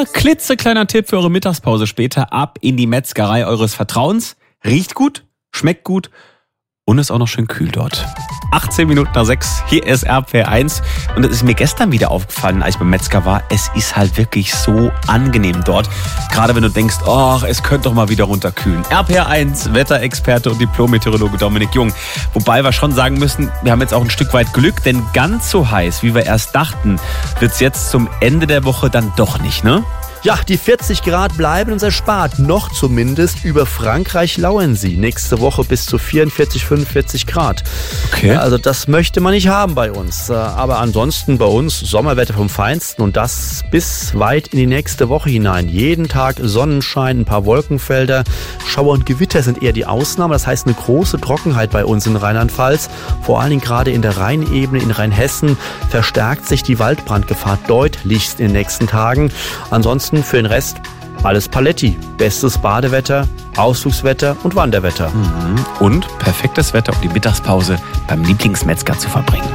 klitzekleiner Tipp für eure Mittagspause später. Ab in die Metzgerei eures Vertrauens. Riecht gut, schmeckt gut und ist auch noch schön kühl dort. 18 Minuten nach 6, hier ist RPR1. Und es ist mir gestern wieder aufgefallen, als ich beim Metzger war, es ist halt wirklich so angenehm dort. Gerade wenn du denkst, es könnte doch mal wieder runterkühlen. RPR1, Wetterexperte und Diplom-Meteorologe Dominik Jung. Wobei wir schon sagen müssen, wir haben jetzt auch ein Stück weit Glück, denn ganz so heiß, wie wir erst dachten, wird es jetzt zum Ende der Woche dann doch nicht, ne? Ja, die 40 Grad bleiben uns erspart. Noch zumindest. Über Frankreich lauern sie. Nächste Woche bis zu 44, 45 Grad. Okay. Also das möchte man nicht haben bei uns. Aber ansonsten bei uns Sommerwetter vom Feinsten und das bis weit in die nächste Woche hinein. Jeden Tag Sonnenschein, ein paar Wolkenfelder. Schauer und Gewitter sind eher die Ausnahme. Das heißt eine große Trockenheit bei uns in Rheinland-Pfalz. Vor allen Dingen gerade in der Rheinebene, in Rheinhessen verstärkt sich die Waldbrandgefahr deutlichst in den nächsten Tagen. Ansonsten für den Rest alles Paletti. Bestes Badewetter, Ausflugswetter und Wanderwetter. Und perfektes Wetter, um die Mittagspause beim Lieblingsmetzger zu verbringen.